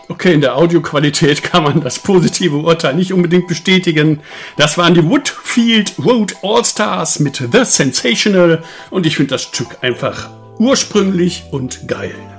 Okay, in der Audioqualität kann man das positive Urteil nicht unbedingt bestätigen. Das waren die Woodfield Road All-Stars mit The Sensational und ich finde das Stück einfach ursprünglich und geil.